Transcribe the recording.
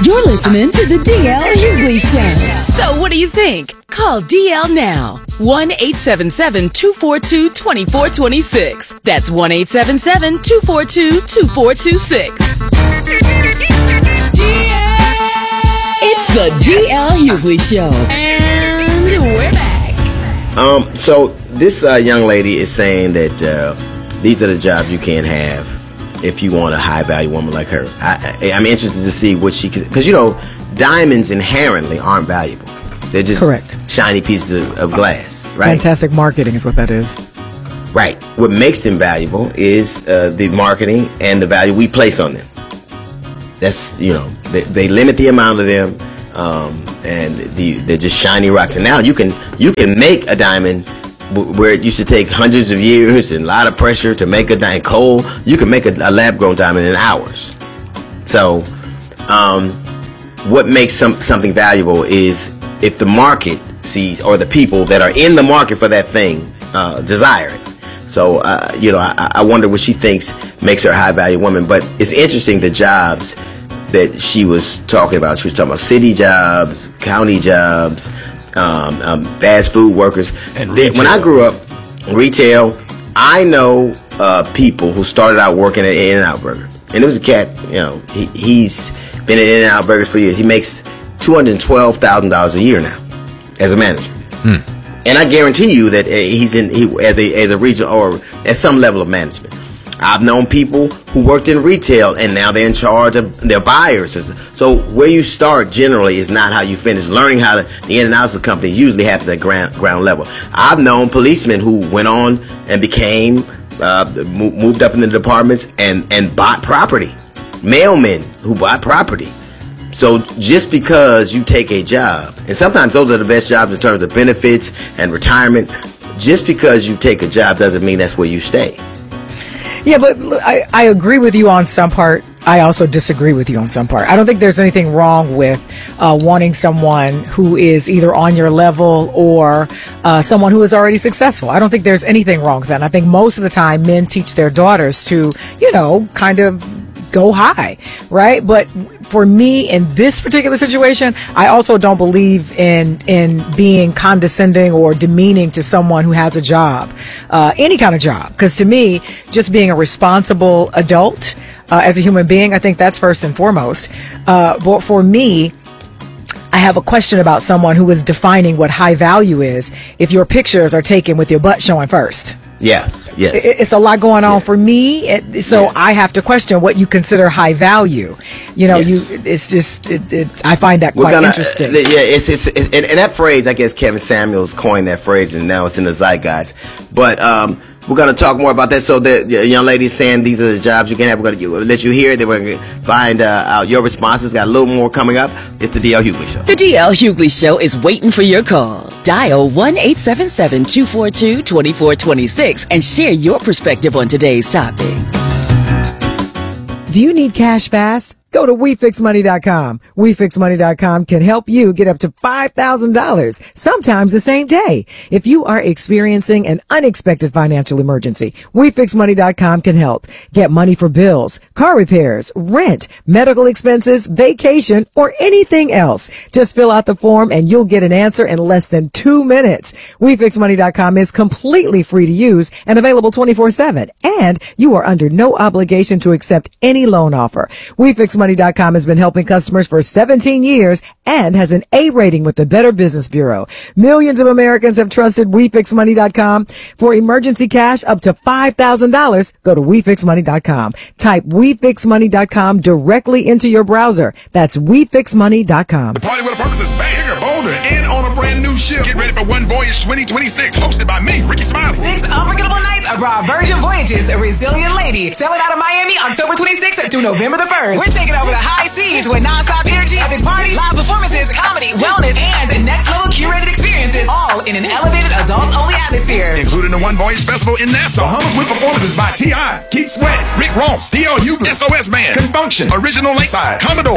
You're listening to the DL Hughley Show. So what do you think? Call DL now. 1-877-242-2426. That's 1-877-242-2426. It's the DL Hughley Show. And we're back. So this young lady is saying that these are the jobs you can't have if you want a high-value woman like her. I'm interested to see what she can... Because, diamonds inherently aren't valuable. They're just shiny pieces of glass, right? Fantastic marketing is what that is. Right. What makes them valuable is the marketing and the value we place on them. That's, they limit the amount of them, and they're just shiny rocks. And now you can make a diamond where it used to take hundreds of years and a lot of pressure to make a diamond coal. You can make a lab-grown diamond in hours. So, what makes something valuable is if the market sees, or the people that are in the market for that thing desire it. So, I wonder what she thinks makes her a high-value woman. But it's interesting, the jobs that she was talking about. She was talking about city jobs, county jobs, fast food workers. And when I grew up, retail, I know people who started out working at In-N-Out Burger. And it was a cat, he's been at In-N-Out Burger for years. He makes $212,000 a year now as a manager. And I guarantee you that he as a regional or at some level of management. I've known people who worked in retail and now they're in charge of their buyers. So where you start generally is not how you finish. Learning how the in and outs of the company usually happens at ground level. I've known policemen who went on and became, moved up in the departments and bought property. Mailmen who bought property. So just because you take a job, and sometimes those are the best jobs in terms of benefits and retirement, just because you take a job doesn't mean that's where you stay. Yeah, but I agree with you on some part. I also disagree with you on some part. I don't think there's anything wrong with wanting someone who is either on your level or someone who is already successful. I don't think there's anything wrong with that. And I think most of the time men teach their daughters to, kind of go high, right? But for me, in this particular situation, I also don't believe in being condescending or demeaning to someone who has a job, any kind of job. Because to me, just being a responsible adult as a human being, I think that's first and foremost. But for me, I have a question about someone who is defining what high value is if your pictures are taken with your butt showing first. Yes. It's a lot going on for me, I have to question what you consider high value. I find that quite interesting. And that phrase, I guess Kevin Samuels coined that phrase, and now it's in the zeitgeist. But we're going to talk more about that. So the young lady is saying these are the jobs you can have. We're going to let you hear it. Then we're going to find out your responses. Got a little more coming up. It's the DL Hughley Show. The DL Hughley Show is waiting for your call. Dial 1-877-242-2426 and share your perspective on today's topic. Do you need cash fast? Go to WeFixMoney.com. WeFixMoney.com can help you get up to $5,000, sometimes the same day. If you are experiencing an unexpected financial emergency, WeFixMoney.com can help. Get money for bills, car repairs, rent, medical expenses, vacation, or anything else. Just fill out the form and you'll get an answer in less than 2 minutes. WeFixMoney.com is completely free to use and available 24/7. And you are under no obligation to accept any loan offer. WeFixMoney.com has been helping customers for 17 years and has an A rating with the Better Business Bureau. Millions of Americans have trusted WeFixMoney.com for emergency cash up to $5,000. Go to WeFixMoney.com. Type WeFixMoney.com directly into your browser. That's WeFixMoney.com. The Party with a Purpose is back, bigger, bolder, and on a brand new ship. Get ready for One Voyage 2026, hosted by me, Ricky Smiley. 6 unforgettable nights aboard Virgin Voyages, a resilient lady. Sailing out of Miami October 26th through November the 1st. We're taking over the high seas with non-stop energy, epic parties, live performances, comedy, wellness, and next-level curated experiences, all in an elevated adult-only atmosphere. Including the One Voyage Festival in Nassau. Bahamas with performances by T.I., Keith Sweat, Rick Ross, DL Hughley, SOS Band, Confunction, Original Lakeside, Commodore,